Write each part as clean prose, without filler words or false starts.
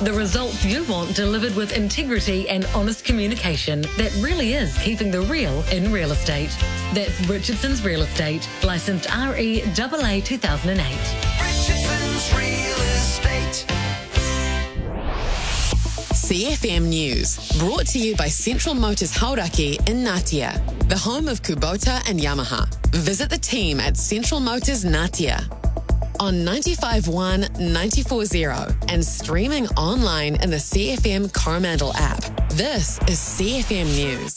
The results you want delivered with integrity and honest communication that really is keeping the real in real estate. That's Richardson's Real Estate, licensed REAA 2008. Richardson's Real Estate. CFM News, brought to you by Central Motors Hauraki in Ngatea, the home of Kubota and Yamaha. Visit the team at Central Motors Ngatea on 95.1, 94.0 and streaming online in the CFM Coromandel app. This is CFM News.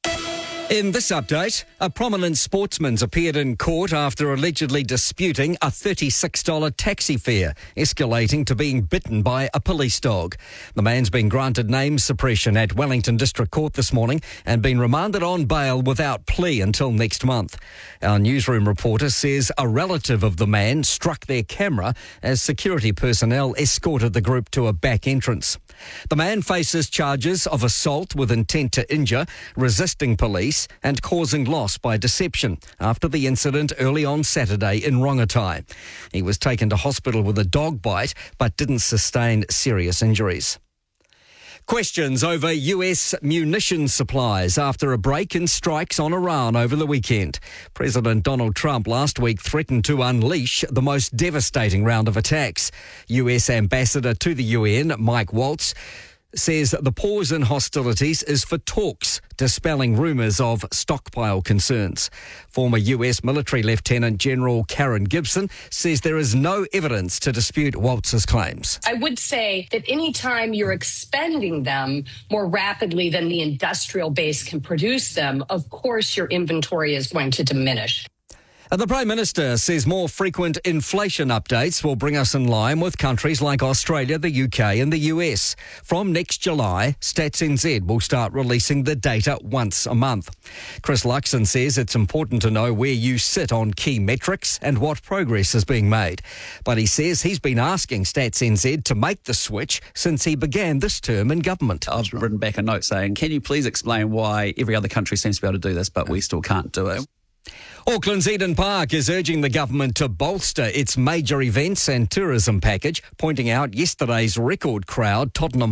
In this update, a prominent sportsman's appeared in court after allegedly disputing a $36 taxi fare, escalating to being bitten by a police dog. The man's been granted name suppression at Wellington District Court this morning and been remanded on bail without plea until next month. Our newsroom reporter says a relative of the man struck their camera as security personnel escorted the group to a back entrance. The man faces charges of assault with intent to injure, resisting police and causing loss by deception after the incident early on Saturday in Rongotai. He was taken to hospital with a dog bite but didn't sustain serious injuries. Questions over US munitions supplies after a break in strikes on Iran over the weekend. President Donald Trump last week threatened to unleash the most devastating round of attacks. US Ambassador to the UN, Mike Waltz, says the pause in hostilities is for talks, dispelling rumours of stockpile concerns. Former US military Lieutenant General Karen Gibson says there is no evidence to dispute Waltz's claims. I would say that any time you're expending them more rapidly than the industrial base can produce them, of course your inventory is going to diminish. And the Prime Minister says more frequent inflation updates will bring us in line with countries like Australia, the UK and the US. From next July, Stats NZ will start releasing the data once a month. Chris Luxon says it's important to know where you sit on key metrics and what progress is being made. But he says he's been asking Stats NZ to make the switch since he began this term in government. I've written back a note saying, can you please explain why every other country seems to be able to do this, but we still can't do it? Auckland's Eden Park is urging the government to bolster its major events and tourism package, pointing out yesterday's record crowd Tottenham